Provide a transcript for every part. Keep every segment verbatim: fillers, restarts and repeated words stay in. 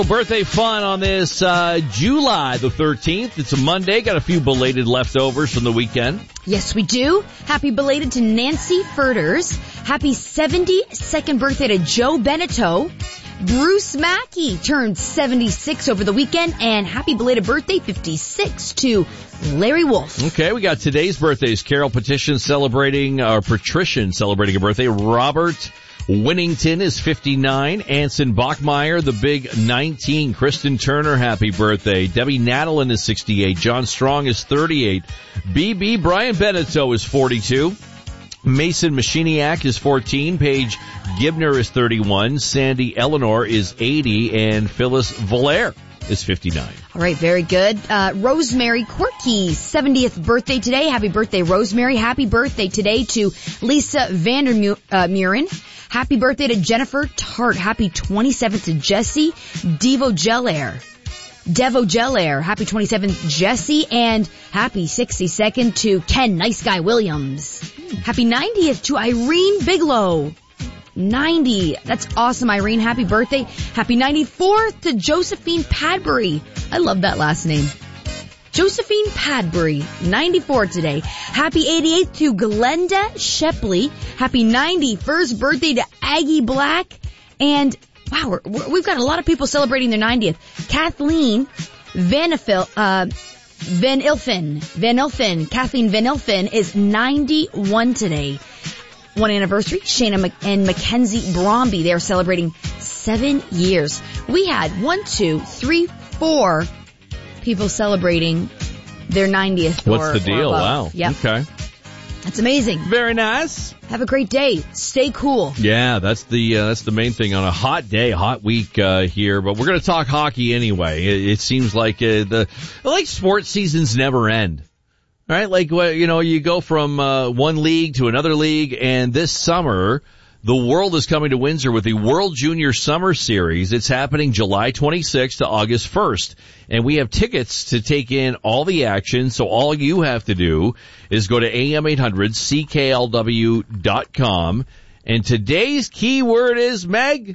Birthday fun on this uh, July the thirteenth. It's a Monday. Got a few belated leftovers from the weekend. Yes, we do. Happy belated to Nancy Furders. Happy seventy-second birthday to Joe Beneteau. Bruce Mackey turned seventy-six over the weekend. And happy belated birthday, fifty-six, to Larry Wolf. Okay, we got today's birthdays. Carol Petition celebrating, or Patrician celebrating a birthday. Robert Winnington is fifty-nine. Anson Bachmeyer, the big nineteen. Kristen Turner, happy birthday. Debbie Nadalin is sixty-eight. John Strong is thirty-eight. B B Brian Beneteau is forty-two. Mason Machiniak is fourteen. Paige Gibner is thirty-one. Sandy Eleanor is eighty. And Phyllis Valaire is fifty-nine. All right, very good. Uh, Rosemary Quirky, seventieth birthday today. Happy birthday, Rosemary. Happy birthday today to Lisa Vandermuren. Happy birthday to Jennifer Tart. Happy twenty-seventh to Jesse Devo Gelair. Devo Gelair. Happy twenty-seventh, Jesse. And happy sixty-second to Ken Nice Guy Williams. Happy ninetieth to Irene Bigelow. ninety. That's awesome, Irene. Happy birthday. Happy ninety-fourth to Josephine Padbury. I love that last name. Josephine Padbury, ninety-four today. Happy eighty-eighth to Glenda Shepley. Happy ninety-first birthday to Aggie Black. And, wow, we're, we've got a lot of people celebrating their ninetieth. Kathleen Vanifil, uh, Van Ilfen. Van Ilfen. Kathleen Van Ilfen is ninety-one today. One anniversary, Shayna and Mackenzie Bromby. They are celebrating seven years. We had one, two, three, four people celebrating their ninetieth. What's or, the deal? Wow. Yep. Okay. That's amazing. Very nice. Have a great day. Stay cool. Yeah, that's the uh, that's the main thing on a hot day, hot week uh, here. But we're going to talk hockey anyway. It, it seems like uh, the like sports seasons never end. Right? Like, you know, you go from uh, one league to another league, and this summer, the world is coming to Windsor with the World Junior Summer Series. It's happening July twenty-sixth to August first, and we have tickets to take in all the action, so all you have to do is go to A M eight hundred C K L W dot com, and today's keyword is, Meg?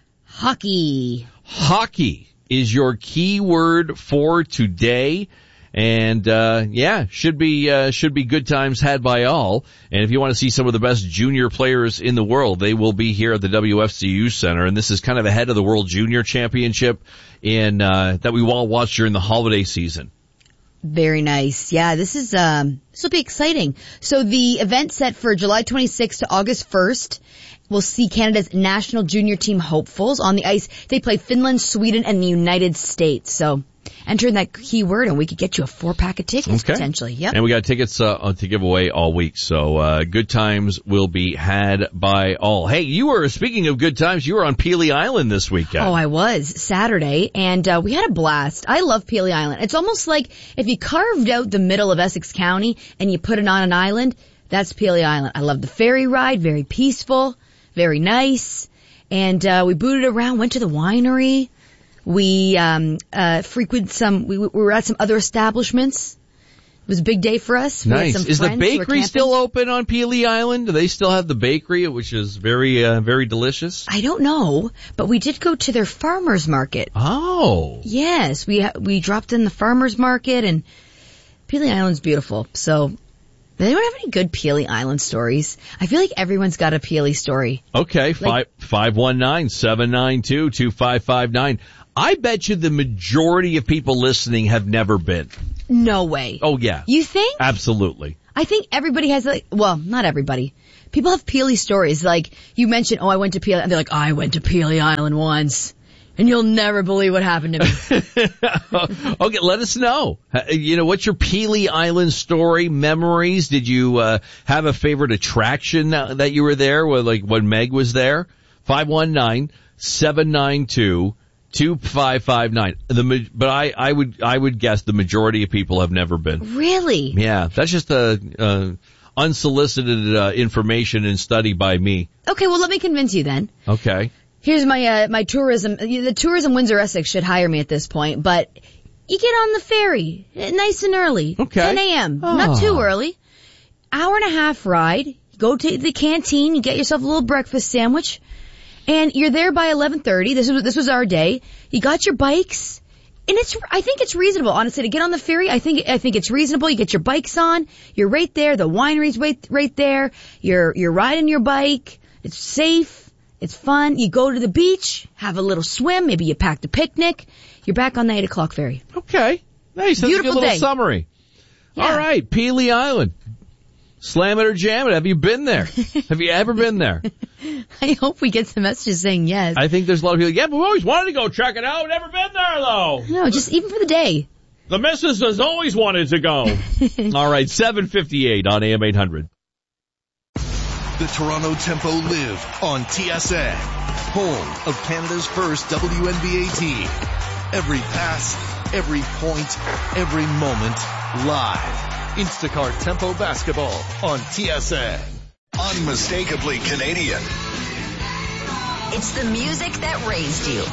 Hockey. Hockey is your keyword for today. And, uh, yeah, should be, uh, should be good times had by all. And if you want to see some of the best junior players in the world, they will be here at the W F C U Center. And this is kind of ahead of the World Junior Championship in, uh, that we all watch during the holiday season. Very nice. Yeah, this is, um, this will be exciting. So the event set for July twenty-sixth to August first will see Canada's national junior team hopefuls on the ice. They play Finland, Sweden, and the United States. So enter in that keyword and we could get you a four pack of tickets okay. potentially. Yep. And we got tickets uh, to give away all week. So uh good times will be had by all. Hey, you were, speaking of good times, you were on Peely Island this weekend. Oh, I was Saturday, and uh we had a blast. I love Peely Island. It's almost like if you carved out the middle of Essex County and you put it on an island, that's Peely Island. I love the ferry ride, very peaceful, very nice. And uh we booted around, went to the winery. We um uh frequented some, we, we were at some other establishments. It was a big day for us. We nice. had some Is the friends who were bakery camping. still open on Peely Island? Do they still have the bakery, which is very, uh, very delicious? I don't know, but we did go to their farmers market. Oh. Yes, we ha- we dropped in the farmers market, and Peely Island's beautiful. So, does anyone have any good Peely Island stories? I feel like everyone's got a Peely story. Okay, Like, five one nine, seven nine two, two five five nine. I bet you the majority of people listening have never been. No way. Oh, yeah. You think? Absolutely. I think everybody has, like, well, not everybody. People have Peely stories. Like, you mentioned, oh, I went to Peely, and they're like, I went to Peely Island once, and you'll never believe what happened to me. Okay, let us know. You know, what's your Peely Island story, memories? Did you uh have a favorite attraction that you were there, like when Meg was there? five one nine, seven nine two, two five five nine. The, but I, I would, I would guess the majority of people have never been. Really? Yeah, that's just a, a unsolicited uh, information and study by me. Okay, well, let me convince you then. Okay. Here's my, uh, my tourism, the Tourism Windsor Essex should hire me at this point, but you get on the ferry, nice and early. Okay. ten a.m. Oh. Not too early. Hour and a half ride. Go to the canteen, you get yourself a little breakfast sandwich, And you're there by eleven thirty. This was, this was our day. You got your bikes. And it's, I think it's reasonable, honestly, to get on the ferry. I think, I think it's reasonable. You get your bikes on. You're right there. The winery's right, right there. You're, you're riding your bike. It's safe. It's fun. You go to the beach, have a little swim. Maybe you packed a picnic. You're back on the eight o'clock ferry. Okay. Nice. That's Beautiful a good little day. summary. Yeah. All right. Pelee Island. Slam it or jam it. Have you been there? Have you ever been there? I hope we get some messages saying yes. I think there's a lot of people, yeah, but we always wanted to go check it out. Never been there, though. No, just even for the day. The missus has always wanted to go. All right, seven fifty-eight on A M eight hundred. The Toronto Tempo live on T S N, home of Canada's first W N B A team. Every pass, every point, every moment, live. Instacart Tempo Basketball on T S N. Unmistakably Canadian. It's the music that raised you.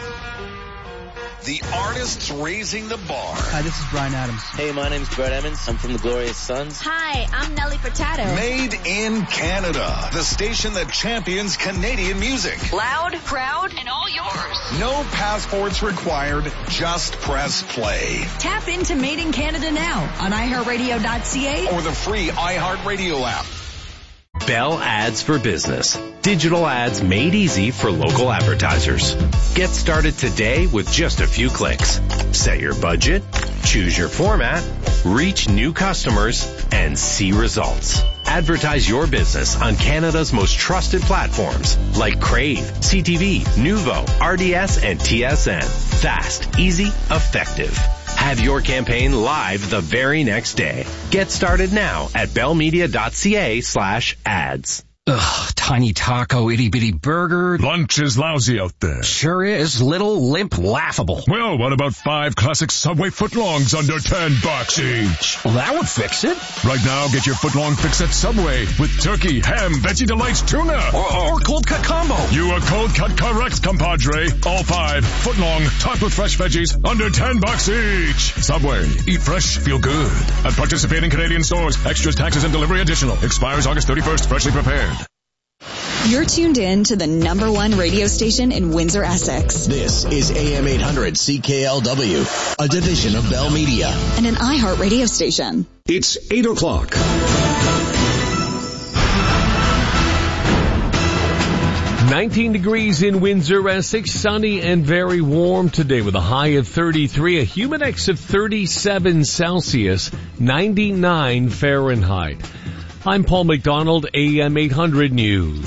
The artists raising the bar. Hi, this is Bryan Adams. Hey, my name's Brett Emmons. I'm from the Glorious Sons. Hi, I'm Nelly Furtado. Made in Canada. The station that champions Canadian music. Loud, proud, and all yours. No passports required. Just press play. Tap into Made in Canada now on i heart radio dot c a Or the free iHeartRadio app. Bell Ads for Business. Digital ads made easy for local advertisers. Get started today with just a few clicks. Set your budget, choose your format, reach new customers, and see results. Advertise your business on Canada's most trusted platforms like Crave, C T V, Nuvo, R D S, and T S N. Fast, easy, effective. Have your campaign live the very next day. Get started now at bellmedia dot c a slash ads. Ugh, tiny taco, itty-bitty burger. Lunch is lousy out there. Sure is. Little, limp, laughable. Well, what about five classic Subway footlongs under ten bucks each? Well, that would fix it. Right now, get your footlong fix at Subway with turkey, ham, veggie delights, tuna. Or, or cold cut combo. You are cold cut correct, compadre. All five footlong, topped with fresh veggies, under ten bucks each. Subway. Eat fresh, feel good. At participating Canadian stores, extras, taxes, and delivery additional. Expires August thirty-first, freshly prepared. You're tuned in to the number one radio station in Windsor, Essex. This is A M eight hundred C K L W, a division of Bell Media. And an iHeart radio station. It's eight o'clock. nineteen degrees in Windsor, Essex, sunny and very warm today with a high of thirty-three, a humidex of thirty-seven Celsius, ninety-nine Fahrenheit. I'm Paul McDonald, A M eight hundred News.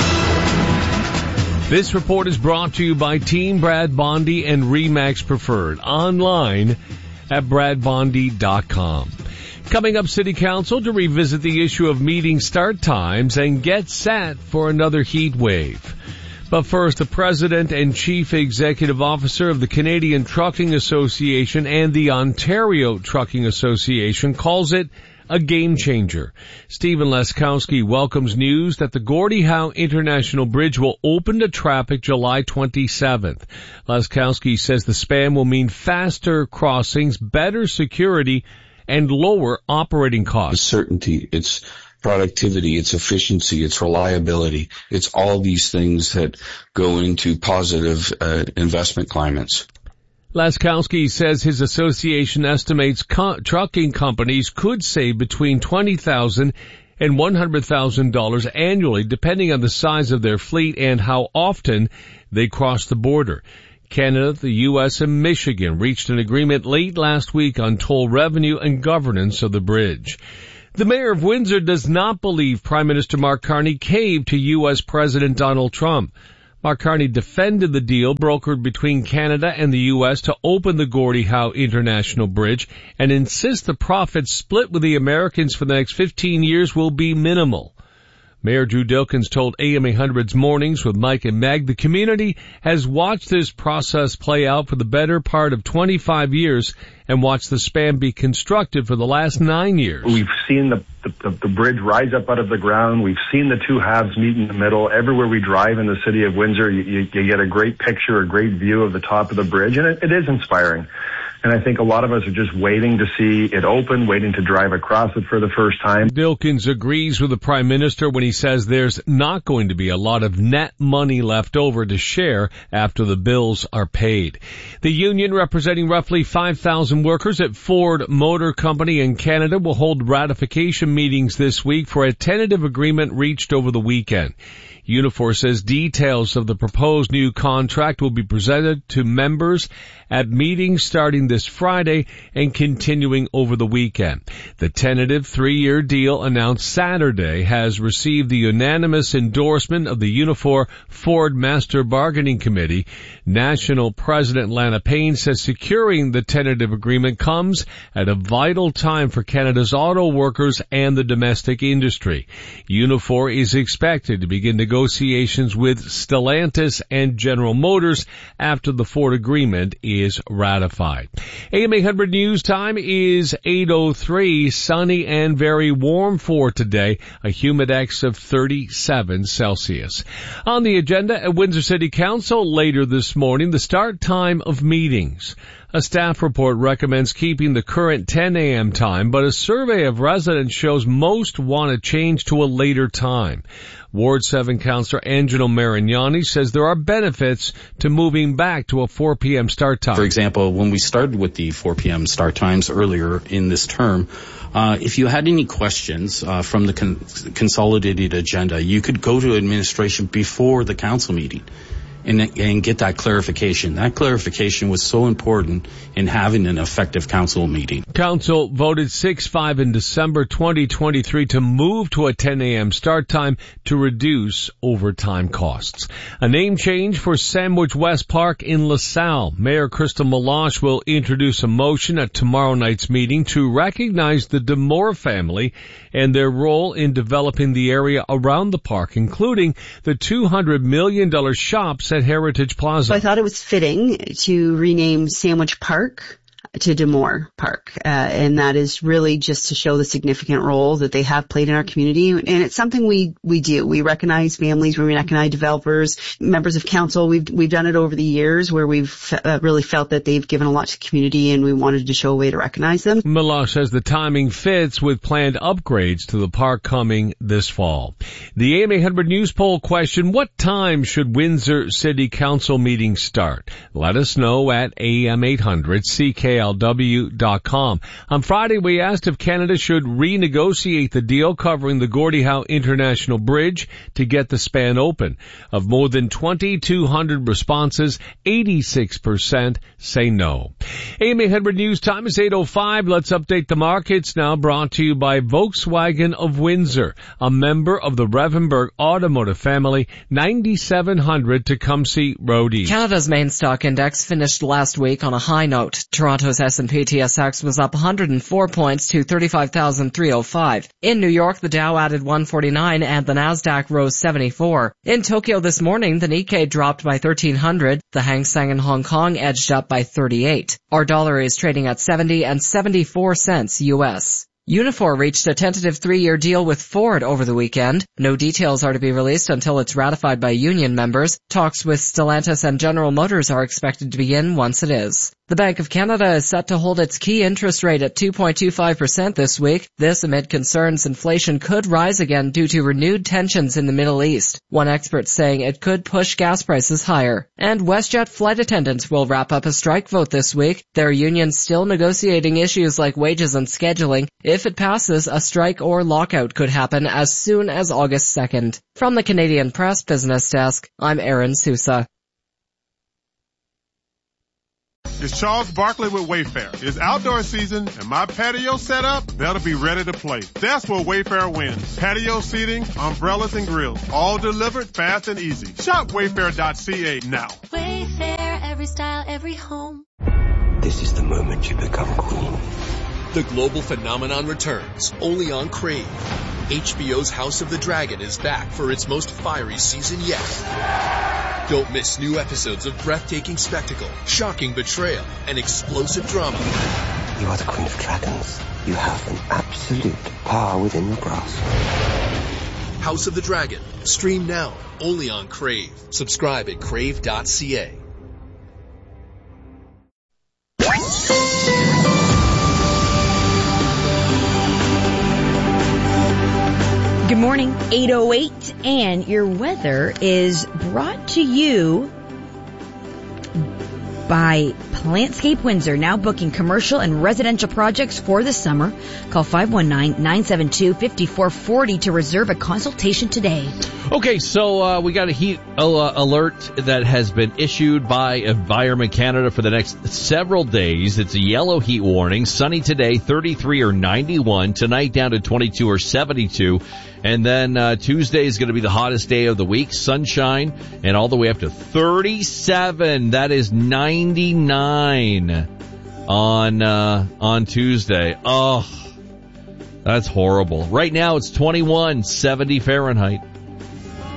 This report is brought to you by Team Brad Bondi and Remax Preferred, online at brad bondi dot com. Coming up, City Council to revisit the issue of meeting start times and get set for another heat wave. But first, the President and Chief Executive Officer of the Canadian Trucking Association and the Ontario Trucking Association calls it a game changer. Stephen Leskowski welcomes news that the Gordie Howe International Bridge will open to traffic July twenty-seventh. Leskowski says the span will mean faster crossings, better security, and lower operating costs. It's certainty, it's productivity, it's efficiency, it's reliability. It's all these things that go into positive uh, investment climates. Laskowski says his association estimates co- trucking companies could save between twenty thousand dollars and one hundred thousand dollars annually, depending on the size of their fleet and how often they cross the border. Canada, the U S, and Michigan reached an agreement late last week on toll revenue and governance of the bridge. The mayor of Windsor does not believe Prime Minister Mark Carney caved to U S President Donald Trump. Mark Carney defended the deal brokered between Canada and the U S to open the Gordie Howe International Bridge and insists the profits split with the Americans for the next fifteen years will be minimal. Mayor Drew Dilkins told A M eight hundred's Mornings with Mike and Meg the community has watched this process play out for the better part of twenty-five years and watched the span be constructed for the last nine years. We've seen the, the, the bridge rise up out of the ground. We've seen the two halves meet in the middle. Everywhere we drive in the city of Windsor, you, you, you get a great picture, a great view of the top of the bridge, and it, it is inspiring. And I think a lot of us are just waiting to see it open, waiting to drive across it for the first time. Dilkens agrees with the Prime Minister when he says there's not going to be a lot of net money left over to share after the bills are paid. The union, representing roughly five thousand workers at Ford Motor Company in Canada, will hold ratification meetings this week for a tentative agreement reached over the weekend. Unifor says details of the proposed new contract will be presented to members at meetings starting this Friday and continuing over the weekend. The tentative three-year deal announced Saturday has received the unanimous endorsement of the Unifor Ford Master Bargaining Committee. National President Lana Payne says securing the tentative agreement comes at a vital time for Canada's auto workers and the domestic industry. Unifor is expected to begin negotiations with Stellantis and General Motors after the Ford agreement is ratified. A M eight hundred News Time is eight oh three, sunny and very warm for today, a humidex of thirty-seven Celsius. On the agenda at Windsor City Council later this morning, the start time of meetings. A staff report recommends keeping the current ten a.m. time, but a survey of residents shows most want to change to a later time. Ward seven Councillor Angelo Marignani says there are benefits to moving back to a four p.m. start time. For example, when we started with the four p.m. start times earlier in this term, uh, if you had any questions uh, from the con- consolidated agenda, you could go to administration before the council meeting and, and get that clarification. That clarification was so important in having an effective council meeting. Council voted six five in December twenty twenty-three to move to a ten a.m. start time to reduce overtime costs. A name change for Sandwich West Park in LaSalle. Mayor Crystal Meloche will introduce a motion at tomorrow night's meeting to recognize the DeMoore family and their role in developing the area around the park, including the two hundred million dollars shops at Heritage Plaza. So I thought it was fitting to rename Sandwich Park to DeMoore Park, uh, and that is really just to show the significant role that they have played in our community. And it's something we we do. We recognize families, we recognize developers, members of council. We've we've done it over the years where we've uh, really felt that they've given a lot to the community, and we wanted to show a way to recognize them. Meloche says the timing fits with planned upgrades to the park coming this fall. The A M eight hundred News poll question: what time should Windsor City Council meetings start? Let us know at A M eight hundred C K L W dot com. On Friday, we asked if Canada should renegotiate the deal covering the Gordie Howe International Bridge to get the span open. Of more than twenty-two hundred responses, eighty-six percent say no. A M eight hundred News Time is eight oh five. Let's update the markets now, brought to you by Volkswagen of Windsor, a member of the Revenberg Automotive family, ninety-seven hundred Tecumseh Road East. Canada's main stock index finished last week on a high note. Toronto's S and P T S X was up one hundred four points to thirty-five thousand three hundred five. In New York, the Dow added one forty-nine and the Nasdaq rose seventy-four. In Tokyo this morning, the Nikkei dropped by thirteen hundred. The Hang Seng in Hong Kong edged up by thirty-eight. Our dollar is trading at seventy and seventy-four cents U S. Unifor reached a tentative three-year deal with Ford over the weekend. No details are to be released until it's ratified by union members. Talks with Stellantis and General Motors are expected to begin once it is. The Bank of Canada is set to hold its key interest rate at two point two five percent this week. This amid concerns inflation could rise again due to renewed tensions in the Middle East. One expert saying it could push gas prices higher. And WestJet flight attendants will wrap up a strike vote this week. Their union's still negotiating issues like wages and scheduling. If it passes, a strike or lockout could happen as soon as August second. From the Canadian Press Business Desk, I'm Aaron Sousa. It's Charles Barkley with Wayfair. It's outdoor season, and my patio set up better be ready to play. That's where Wayfair wins. Patio seating, umbrellas, and grills, all delivered fast and easy. Shop wayfair dot c a now. Wayfair, every style, every home. This is the moment you become queen. The global phenomenon returns, only on Crave. H B O's House of the Dragon is back for its most fiery season yet. Don't miss new episodes of breathtaking spectacle, shocking betrayal, and explosive drama. You are the Queen of Dragons. You have an absolute power within your grasp. House of the Dragon. Stream now, only on Crave. Subscribe at crave dot c a. eight oh eight. And your weather is brought to you by Plantscape Windsor, now booking commercial and residential projects for the summer. Call five one nine, nine seven two, five four four zero to reserve a consultation today. Okay, so uh, we got a heat uh, alert that has been issued by Environment Canada for the next several days. It's a yellow heat warning. Sunny today, thirty-three or ninety-one. Tonight down to twenty-two or seventy-two. And then uh, Tuesday is going to be the hottest day of the week. Sunshine and all the way up to thirty-seven. That is ninety-nine on uh, on Tuesday. Oh, that's horrible. Right now it's twenty-one, seventy Fahrenheit.